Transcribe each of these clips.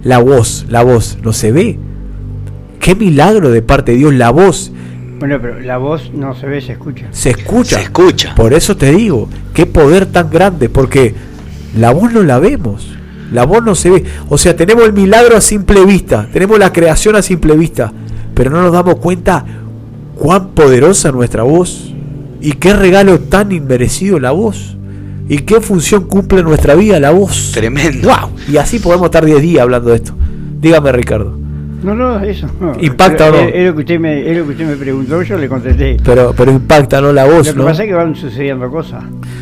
la voz no se ve. Qué milagro de parte de Dios, la voz. Bueno, pero la voz no se ve, se escucha. Se escucha. Se escucha. Por eso te digo, qué poder tan grande, porque la voz no la vemos, la voz no se ve. O sea, tenemos el milagro a simple vista, tenemos la creación a simple vista, pero no nos damos cuenta cuán poderosa nuestra voz y qué regalo tan inmerecido la voz y qué función cumple en nuestra vida la voz. Tremendo. ¡Wow! Y así podemos estar 10 días hablando de esto. Dígame, Ricardo. No, eso no. ¿Impacta o no? Es lo que usted me preguntó, yo le contesté. Pero impacta, ¿no? La voz, Lo que ¿no? pasa es que van sucediendo cosas.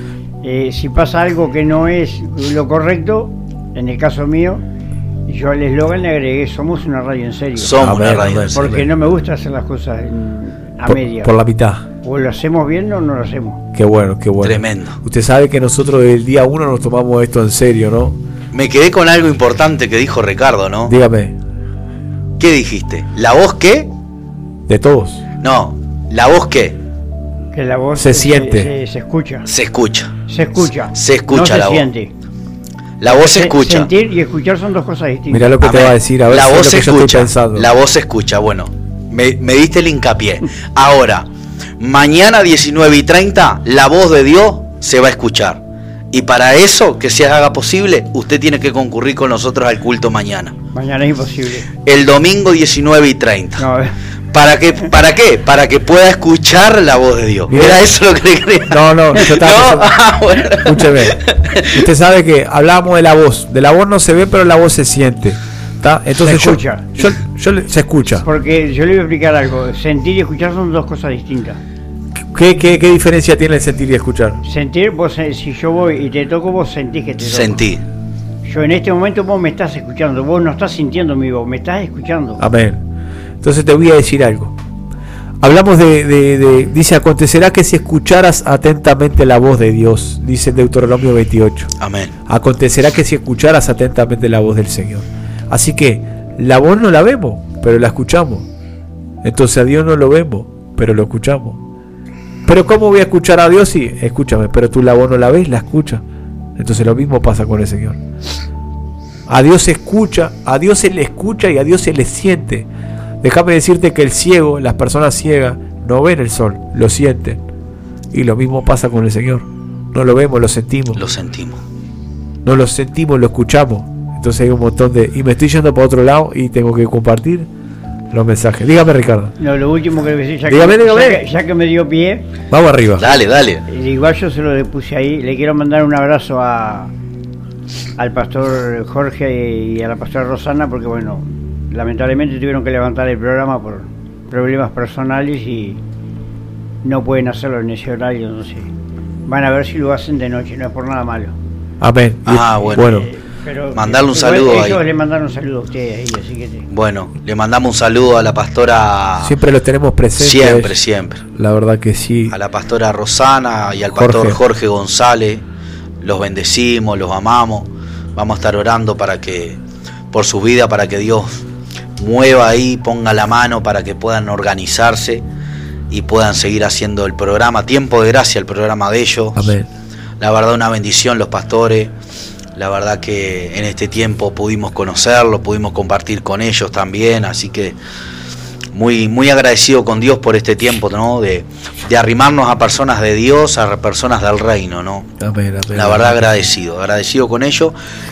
Si pasa algo que no es lo correcto, en el caso mío, yo al eslogan le agregué: somos una radio en serio. Somos una radio en serio. Porque no me gusta hacer las cosas a media. Por la mitad. O lo hacemos bien o no lo hacemos. Qué bueno, qué bueno. Tremendo. Usted sabe que nosotros desde el día 1 nos tomamos esto en serio, ¿no? Me quedé con algo importante que dijo Ricardo, ¿no? Dígame. ¿Qué dijiste? ¿La voz qué? De todos. No, ¿la voz qué? Que la voz Se siente. se escucha. Se escucha. Se escucha. Se escucha no la se voz. siente. La voz se escucha. Sentir y escuchar son dos cosas distintas. Mirá lo que te va a decir, a ver la si voz es se lo que yo escucha. estoy pensando. La voz se escucha. Bueno, me diste el hincapié. Ahora, mañana 19:30, la voz de Dios se va a escuchar. Y para eso, que se haga posible, usted tiene que concurrir con nosotros al culto mañana. Mañana es imposible. El domingo 19:30. No, ¿Para qué? Para que pueda escuchar la voz de Dios. Mira, ¿Era eso lo que le quería? No, yo estaba pensando- Bueno. Escúcheme. Usted sabe que hablábamos de la voz. De la voz no se ve, pero la voz se siente. ¿Está? Entonces Se escucha. se escucha. porque yo le voy a explicar algo. Sentir y escuchar son dos cosas distintas. ¿Qué diferencia tiene el sentir y escuchar? Sentir, vos, si yo voy y te toco, vos sentís que te toco. Sentí. Yo en este momento vos me estás escuchando, vos no estás sintiendo mi voz, me estás escuchando. Amén. Entonces te voy a decir algo. Hablamos dice, acontecerá que si escucharas atentamente la voz de Dios, dice en Deuteronomio 28. Amén. Acontecerá que si escucharas atentamente la voz del Señor. Así que la voz no la vemos, pero la escuchamos. Entonces a Dios no lo vemos, pero lo escuchamos. Pero ¿cómo voy a escuchar a Dios si, escúchame, pero tú la voz no la ves, la escuchas? Entonces lo mismo pasa con el Señor. A Dios se escucha, a Dios se le escucha y a Dios se le siente. Déjame decirte que el ciego, las personas ciegas, no ven el sol, lo sienten. Y lo mismo pasa con el Señor. No lo vemos, lo sentimos. Lo sentimos. No lo sentimos, lo escuchamos. Entonces hay un montón de... Y me estoy yendo para otro lado y tengo que compartir los mensajes. Dígame, Ricardo. No, lo último que le voy a decir, Dígame. ya que me dio pie, Vamos arriba. Dale. igual yo se lo le puse ahí, le quiero mandar un abrazo al pastor Jorge y a la pastora Rosana, porque bueno, lamentablemente tuvieron que levantar el programa por problemas personales y no pueden hacerlo en ese horario, entonces van a ver si lo hacen de noche, no es por nada malo. Amén. Bueno. Pero Mandarle un igual saludo ellos ahí. le mandaron un saludo a ustedes ahí, así que Bueno, le mandamos un saludo a la pastora. Siempre los tenemos presentes. Siempre. La verdad que sí. A la pastora Rosana y al pastor Jorge González. Los bendecimos, los amamos. Vamos a estar orando por su vida, para que Dios mueva ahí, ponga la mano para que puedan organizarse y puedan seguir haciendo el programa. Tiempo de Gracia, el programa de ellos. Amén. La verdad, una bendición los pastores. La verdad que en este tiempo pudimos conocerlos, pudimos compartir con ellos también, así que muy, muy agradecido con Dios por este tiempo, ¿no? De arrimarnos a personas de Dios, a personas del reino, ¿no? Amén. La verdad, agradecido con ellos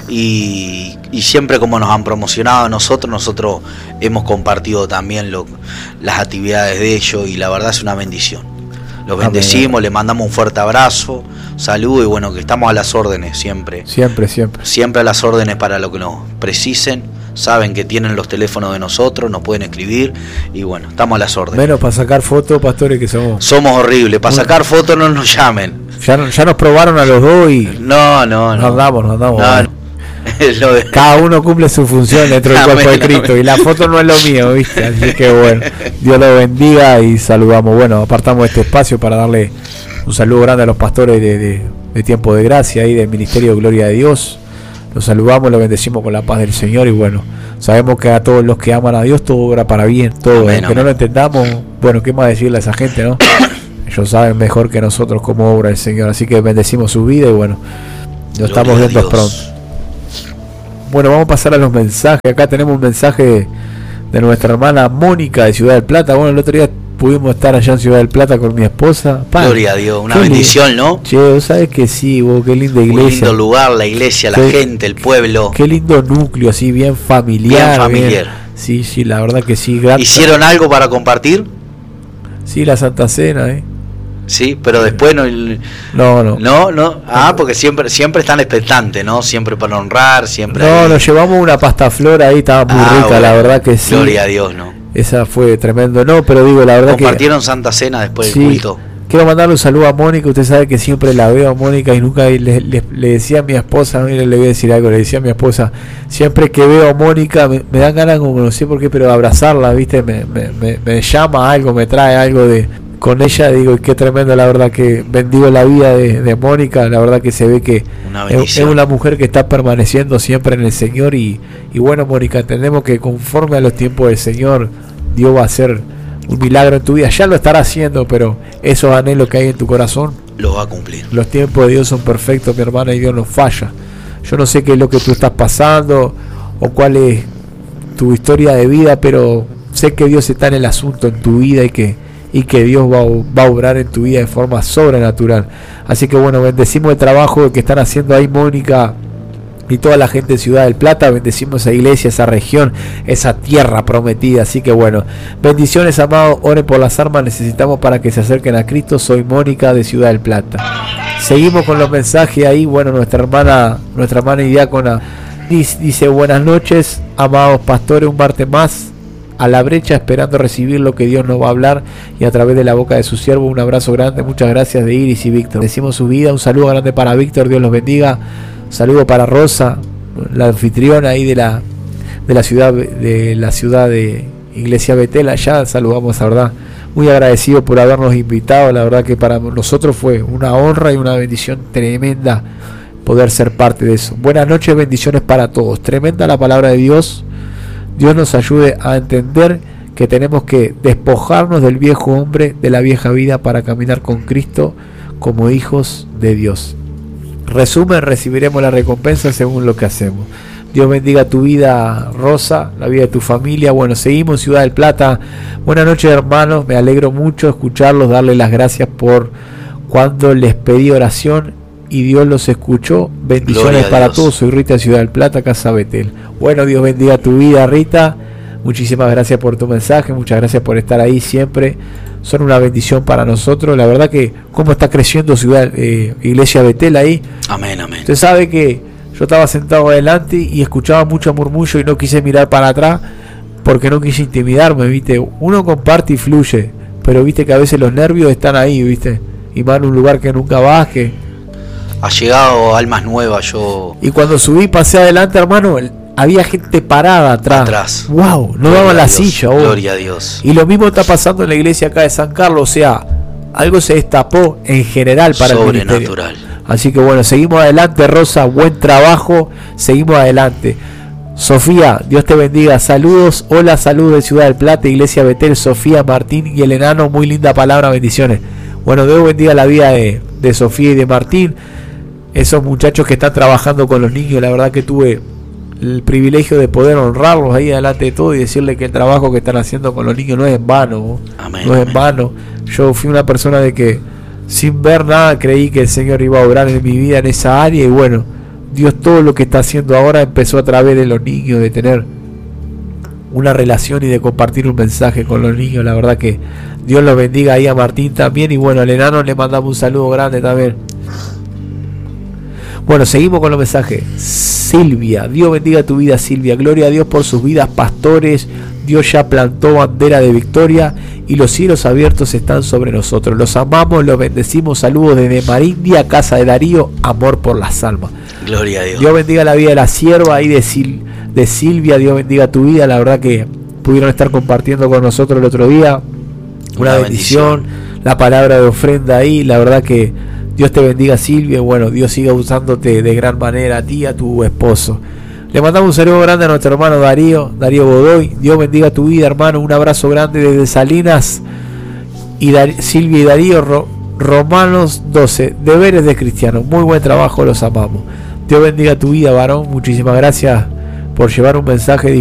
y siempre como nos han promocionado a nosotros hemos compartido también las actividades de ellos y la verdad es una bendición. Los bendecimos, le mandamos un fuerte abrazo, saludo y bueno, que estamos a las órdenes siempre. Siempre a las órdenes para lo que nos precisen. Saben que tienen los teléfonos de nosotros, nos pueden escribir y bueno, estamos a las órdenes. Menos para sacar fotos, pastores, que somos horribles, para sacar fotos no nos llamen. Ya nos probaron a los dos y no. Nos andamos. No. Cada uno cumple su función dentro del cuerpo de Cristo y la foto no es lo mío, ¿viste? Así que bueno, Dios lo bendiga y saludamos. Bueno, apartamos este espacio para darle un saludo grande a los pastores de Tiempo de Gracia y del Ministerio de Gloria de Dios. Los saludamos, los bendecimos con la paz del Señor y bueno, sabemos que a todos los que aman a Dios todo obra para bien, todo. Amén, aunque no lo entendamos, bueno, ¿qué más decirle a esa gente, no? Ellos saben mejor que nosotros cómo obra el Señor, así que bendecimos su vida y bueno, nos estamos viendo pronto. Bueno, vamos a pasar a los mensajes. Acá tenemos un mensaje de nuestra hermana Mónica de Ciudad del Plata. Bueno, el otro día pudimos estar allá en Ciudad del Plata con mi esposa. Gloria a Dios, una bendición, ¿no? Che, vos sabés que sí, vos, qué linda iglesia. Un lindo lugar, la iglesia, la gente, el pueblo. Qué lindo núcleo, así, bien familiar. Bien familiar. Sí, sí, la verdad que sí. ¿Hicieron algo para compartir? Sí, la Santa Cena, Sí, pero después no. No. Porque siempre están expectantes, ¿no? Siempre para honrar, siempre. No, nos llevamos una pasta flor ahí, estaba muy rica, bueno, la verdad que sí. Gloria a Dios, ¿no? Esa fue tremendo, no, pero digo, la verdad compartieron Santa Cena después del culto. Quiero mandarle un saludo a Mónica. Usted sabe que siempre la veo a Mónica y nunca le decía a mi esposa, mire, le voy a decir algo, le decía a mi esposa, siempre que veo a Mónica me dan ganas, como no sé por qué, pero de abrazarla, ¿viste? Me llama algo, me trae algo con ella, digo, qué tremendo, la verdad que bendigo la vida de Mónica, la verdad que se ve que es una mujer que está permaneciendo siempre en el Señor y bueno, Mónica, entendemos que conforme a los tiempos del Señor, Dios va a hacer un milagro en tu vida, ya lo estará haciendo, pero esos anhelos que hay en tu corazón lo va a cumplir. Los tiempos de Dios son perfectos, mi hermana, y Dios no falla. Yo no sé qué es lo que tú estás pasando o cuál es tu historia de vida, pero sé que Dios está en el asunto en tu vida y que Dios va a obrar en tu vida de forma sobrenatural. Así que bueno, bendecimos el trabajo que están haciendo ahí Mónica y toda la gente de Ciudad del Plata, bendecimos esa iglesia, esa región, esa tierra prometida. Así que bueno, bendiciones, amados, oren por las almas, necesitamos para que se acerquen a Cristo. Soy Mónica de Ciudad del Plata. Seguimos con los mensajes ahí. Bueno, nuestra hermana y diácona dice: buenas noches, amados pastores, un martes más a la brecha, esperando recibir lo que Dios nos va a hablar y a través de la boca de su siervo. Un abrazo grande, muchas gracias de Iris y Víctor. Decimos su vida, un saludo grande para Víctor, Dios los bendiga. Saludo para Rosa, la anfitriona ahí de la ciudad de Iglesia Betel. Allá saludamos, la verdad, muy agradecido por habernos invitado. La verdad que para nosotros fue una honra y una bendición tremenda poder ser parte de eso. Buenas noches, bendiciones para todos. Tremenda la palabra de Dios. Dios nos ayude a entender que tenemos que despojarnos del viejo hombre, de la vieja vida, para caminar con Cristo como hijos de Dios. Resumen, recibiremos la recompensa según lo que hacemos. Dios bendiga tu vida, Rosa, la vida de tu familia. Bueno, seguimos en Ciudad del Plata. Buenas noches, hermanos, me alegro mucho escucharlos, darles las gracias por cuando les pedí oración y Dios los escuchó. Bendiciones para todos. Soy Rita de Ciudad del Plata, Casa Betel. Bueno, Dios bendiga tu vida, Rita. Muchísimas gracias por tu mensaje, muchas gracias por estar ahí siempre. Son una bendición para nosotros. La verdad que cómo está creciendo Iglesia Betel ahí. Amén, amén. Usted sabe que yo estaba sentado adelante y escuchaba mucho murmullo y no quise mirar para atrás porque no quise intimidarme, ¿viste? Uno comparte y fluye, pero viste que a veces los nervios están ahí, ¿viste? Y más en un lugar que nunca vas, que ha llegado almas nuevas. Y cuando subí, pasé adelante, hermano, había gente parada atrás. Wow, no daban la silla. Gloria a Dios. Y lo mismo está pasando en la iglesia acá de San Carlos. O sea, algo se destapó en general para el ministerio. Así que bueno, seguimos adelante, Rosa. Buen trabajo. Seguimos adelante. Sofía, Dios te bendiga. Saludos. Hola, saludos de Ciudad del Plata, Iglesia Betel, Sofía, Martín y el enano. Muy linda palabra, bendiciones. Bueno, Dios bendiga la vida de Sofía y de Martín. Esos muchachos que están trabajando con los niños, la verdad que tuve el privilegio de poder honrarlos ahí delante de todo y decirle que el trabajo que están haciendo con los niños no es en vano. Amén, no es en vano. Yo fui una persona de que sin ver nada creí que el Señor iba a obrar en mi vida en esa área, y bueno, Dios todo lo que está haciendo ahora empezó a través de los niños, de tener una relación y de compartir un mensaje con los niños. La verdad que Dios los bendiga ahí a Martín también, y bueno, al enano le mandamos un saludo grande también. Bueno, seguimos con los mensajes. Silvia, Dios bendiga tu vida, Silvia. Gloria a Dios por sus vidas, pastores. Dios ya plantó bandera de victoria y los cielos abiertos están sobre nosotros. Los amamos, los bendecimos. Saludos desde Marindia, casa de Darío. Amor por las almas. Gloria a Dios. Dios bendiga la vida de la sierva ahí de Silvia. Dios bendiga tu vida. La verdad que pudieron estar compartiendo con nosotros el otro día. Una bendición. La palabra de ofrenda ahí. La verdad que Dios te bendiga, Silvia. Bueno, Dios siga usándote de gran manera a ti y a tu esposo. Le mandamos un saludo grande a nuestro hermano Darío Godoy. Dios bendiga tu vida, hermano. Un abrazo grande desde Salinas. Y Silvia y Darío, Romanos 12, deberes de cristiano. Muy buen trabajo, los amamos. Dios bendiga tu vida, varón. Muchísimas gracias por llevar un mensaje